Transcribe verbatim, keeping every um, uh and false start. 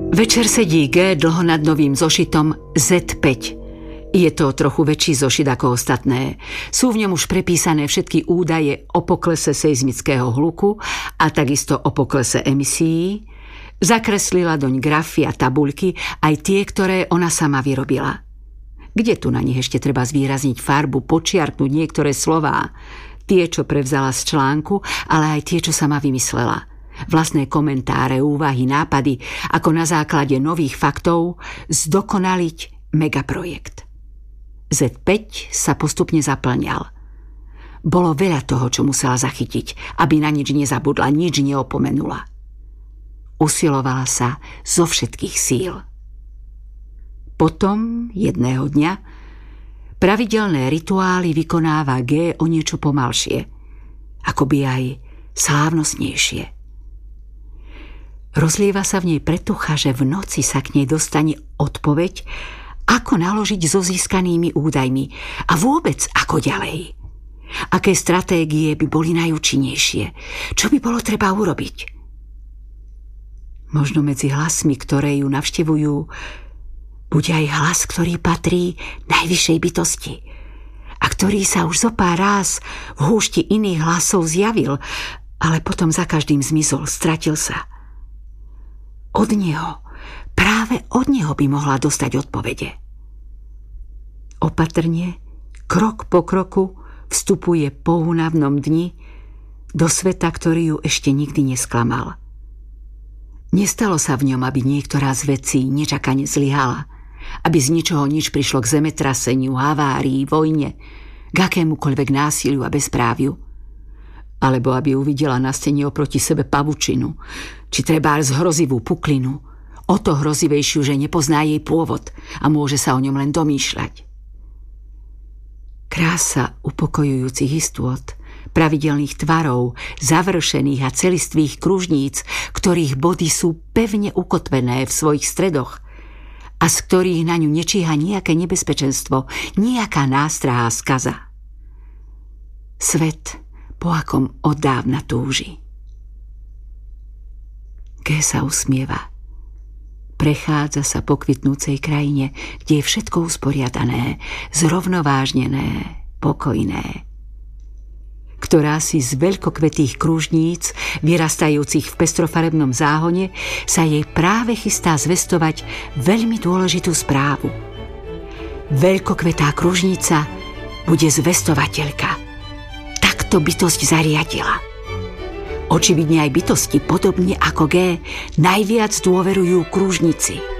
Večer sedí G dlho nad novým zošitom zet päť. Je to trochu väčší zošit ako ostatné. Sú v ňom už prepísané všetky údaje o poklese seizmického hluku a takisto o poklese emisií. Zakreslila doň grafy a tabuľky, aj tie, ktoré ona sama vyrobila. Kde tu na nich ešte treba zvýrazniť farbu, počiarknúť niektoré slová? Tie, čo prevzala z článku, ale aj tie, čo sama vymyslela. Vlastné komentáre, úvahy, nápady, ako na základe nových faktov zdokonaliť megaprojekt. zet päť sa postupne zaplňal. Bolo veľa toho, čo musela zachytiť, aby na nič nezabudla, nič neopomenula. Usilovala sa zo všetkých síl. Potom, jedného dňa, pravidelné rituály vykonáva G o niečo pomalšie, akoby aj slávnostnejšie. Rozlieva sa v nej pretucha, že v noci sa k nej dostane odpoveď, ako naložiť so získanými údajmi a vôbec ako ďalej. Aké stratégie by boli najúčinnejšie? Čo by bolo treba urobiť? Možno medzi hlasmi, ktoré ju navštevujú, bude aj hlas, ktorý patrí najvyššej bytosti a ktorý sa už zo pár ráz v húšti iných hlasov zjavil, ale potom za každým zmizol, stratil sa. Od neho, práve od neho by mohla dostať odpovede. Opatrne, krok po kroku, vstupuje po únavnom dni do sveta, ktorý ju ešte nikdy nesklamal. Nestalo sa v ňom, aby niektorá z vecí nečakane zlyhala, aby z ničoho nič prišlo k zemetraseniu, havárii, vojne, k akémukoľvek násiliu a bezpráviu. Alebo aby uvidela na stene oproti sebe pavučinu, či trebárs hrozivú puklinu, o to hrozivejšiu, že nepozná jej pôvod a môže sa o ňom len domýšľať. Krása upokojujúcich istôt, pravidelných tvarov, završených a celistvých kružníc, ktorých body sú pevne ukotvené v svojich stredoch a z ktorých na ňu nečíha nejaké nebezpečenstvo, nejaká nástrahá skaza. Svet, po akom oddávna túži. G sa usmieva. Prechádza sa po kvitnúcej krajine, kde je všetko usporiadané, zrovnovážnené, pokojné. Ktorá si z veľkokvetých kružníc, vyrastajúcich v pestrofarebnom záhone, sa jej práve chystá zvestovať veľmi dôležitú správu. Veľkokvetá kružnica bude zvestovateľka. Takto bytosť zariadila. Očividne aj bytosti, podobne ako G, najviac dôverujú kružnici.